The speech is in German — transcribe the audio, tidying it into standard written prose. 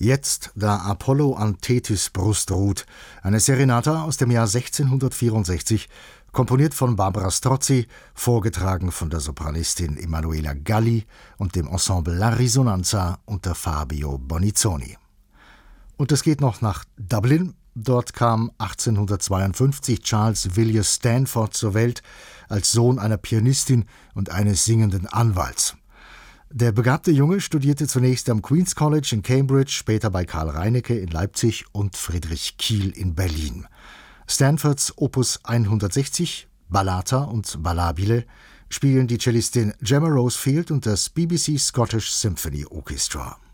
Jetzt, da Apollo an Tethys Brust ruht, eine Serenata aus dem Jahr 1664, komponiert von Barbara Strozzi, vorgetragen von der Sopranistin Emanuela Galli und dem Ensemble La Risonanza unter Fabio Bonizzoni. Und es geht noch nach Dublin. Dort kam 1852 Charles Villiers Stanford zur Welt, als Sohn einer Pianistin und eines singenden Anwalts. Der begabte Junge studierte zunächst am Queen's College in Cambridge, später bei Karl Reinecke in Leipzig und Friedrich Kiel in Berlin. Stanfords Opus 160, Ballata und Ballabile, spielen die Cellistin Gemma Rosefield und das BBC Scottish Symphony Orchestra.